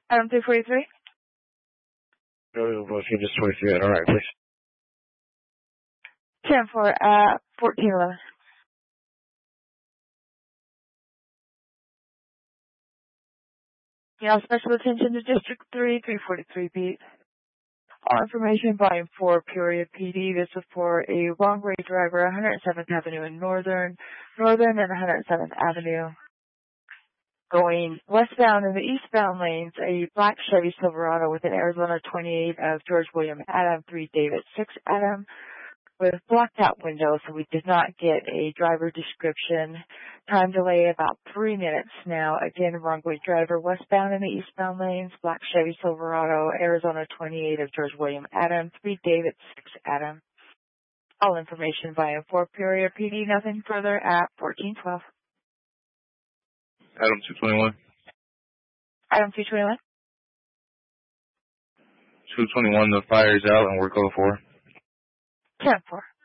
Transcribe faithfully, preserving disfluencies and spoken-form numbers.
Adam two forty-three. No, well, if you just twenty-three, all right, please. ten four at fourteen eleven. Now, special attention to District three, three forty-three beat. All information, Volume four, Peoria P D. This is for a wrong-way driver, one hundred seventh Avenue in Northern, Northern and one hundred seventh Avenue. Going westbound in the eastbound lanes, a black Chevy Silverado with an Arizona twenty-eight of George William Adam, three David six Adam, with blocked out windows, so we did not get a driver description. Time delay about three minutes now. Again, wrong way driver, westbound in the eastbound lanes, black Chevy Silverado, Arizona twenty-eight of George William Adam, three David six Adam. All information via four Peoria P D. Nothing further at fourteen twelve. Adam two twenty-one. Adam two twenty-one. two twenty-one, the fire's out and we're code four. ten four.